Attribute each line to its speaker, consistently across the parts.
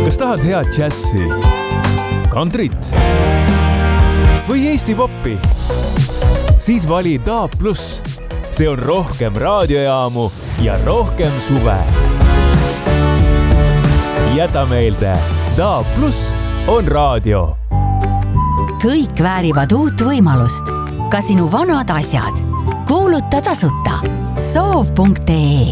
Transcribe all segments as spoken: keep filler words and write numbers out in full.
Speaker 1: Kas tahad head džässi, kantrit või Eesti poppi? Siis vali D A B plus. See on rohkem raadiojaamu ja rohkem suve. Jäta meelde, D A B plus on raadio.
Speaker 2: Kõik väärivad uut võimalust. Ka sinu vanad asjad. Kuuluta tasuta. soov punkt ee.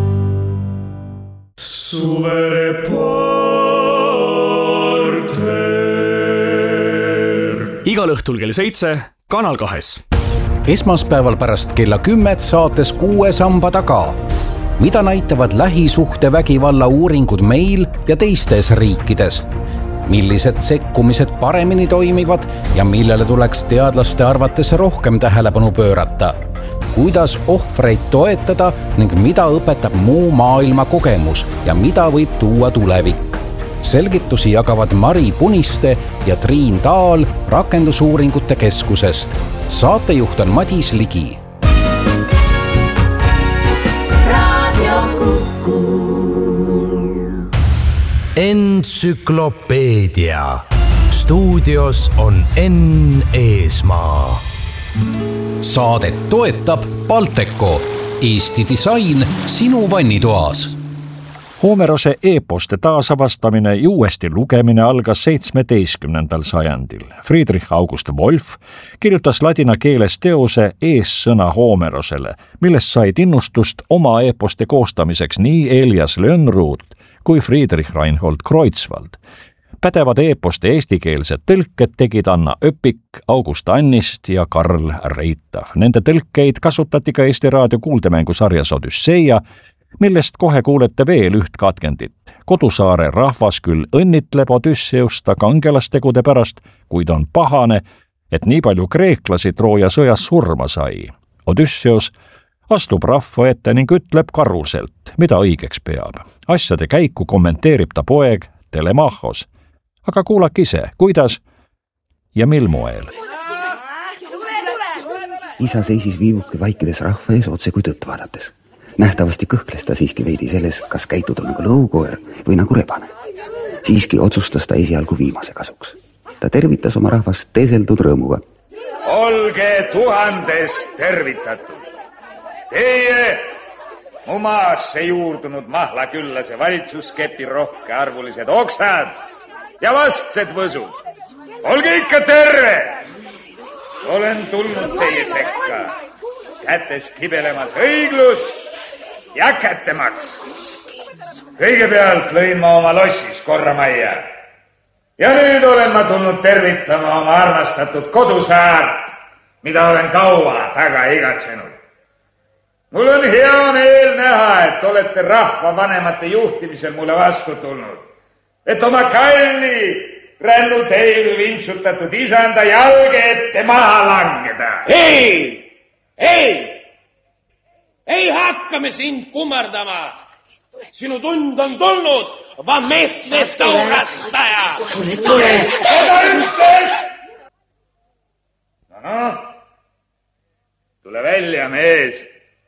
Speaker 3: Suvereporter. Igal õhtul kell seitse Kanal kahes.
Speaker 4: Esmaspäeval pärast kella kümmet saates Kuue samba taga. Mida näitavad lähisuhtevägivalla uuringud meil ja teistes riikides? Millised sekkumised paremini toimivad ja millele tuleks teadlaste arvates rohkem tähelepanu pöörata? Kuidas ohvreid toetada ning mida õpetab muu maailma kogemus ja mida võib tuua tulevik? Selgitusi jagavad Mari Puniste ja Triin Taal Rakendusuuringute Keskusest. Saatejuht on Madis Ligi.
Speaker 5: Entsüklopeedia. Stuudios on Enn Eesmaa.
Speaker 4: Saadet toetab Balteco. Eesti disain sinu vannitoas.
Speaker 6: Homerose eeposte taasavastamine ja uuesti lugemine algas seitsmeteistkümnendal sajandil. Friedrich August Wolf kirjutas ladina keeles teose eessõna Homerosele, millest said innustust oma eeposte koostamiseks nii Elias Lönnrot kui Friedrich Reinhold Kreutzwald. Pädevad eeposte eestikeelsed tõlked tegid Anna Öpik, August Annist ja Karl Reitav. Nende tõlkeid kasutati ka Eesti Raadio kuuldemängusarjas Odüsseia, millest kohe kuulete veel üht katkendit. Kodusaare rahvas küll õnnitleb Odüsseusta kangelastegude pärast, kuid on pahane, et nii palju kreeklasi Trooja sõjas surma sai. Odüsseus astub rahva ette ning ütleb karuselt, mida õigeks peab. Asjade käiku kommenteerib ta poeg Telemachos. Aga kuulak ise, kuidas ja mil moel.
Speaker 7: Isa seisis viivuki vaikides rahva ees otse kui tõtt vaadates. Nähtavasti kõhkles ta siiski veidi selles, kas käituda nagu lõukoer või nagu rebane. Siiski otsustas ta esialgu viimase kasuks. Ta tervitas oma rahvast teeseldud rõõmuga.
Speaker 8: Olge tuhandes tervitatud. Teie mu maasse juurdunud mahlaküllase valitsuskepi rohke arvulised oksad ja vastsed võsud. Olge ikka terve! Olen tulnud teie sekka, kätes kibelemas õiglus ja kättemaks. Kõigepealt lõin ma oma lossis korra majja. Ja nüüd olen ma tulnud tervitama oma armastatud kodusaart, mida olen kaua taga igatsenud. Mul on hea meel näha, et olete rahva vanemate juhtimisel mulle vastu tulnud. Et oma kalli rännu teil vintsutatud isanda jalge ette maha langeda.
Speaker 9: Ei! Ei! Ei hakkame sind kummardama. Sinu tund on tulnud, vamesne tõurastaja.
Speaker 8: Seda ütles! No, no. Tule välja, mees.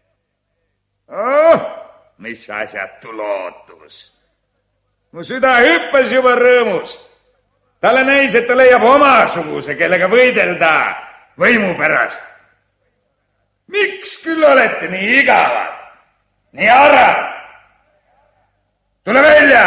Speaker 8: Oh, mis asjatu lootus. Mu süda hüppas juba rõõmust. Talle näis, et ta leiab omasuguse, kellega võidelda võimu pärast. Miks küll olete nii igavad, nii arad? Tule välja!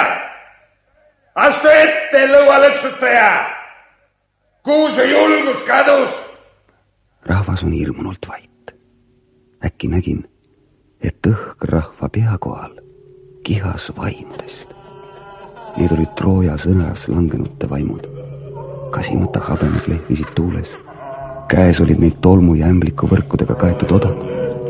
Speaker 8: Astu ette, lõualõksutaja! Kuhu su julgus kadus?
Speaker 7: Rahvas on hirmunult vait. Äkki nägin, et õhk rahva pea kohal kihas vaimudest. Need olid Trooja sõnas langenute vaimud. Kasimata habemed lehvisid tuules. Käes olid neid tolmu ja ämbliku võrkudega kaetud odad.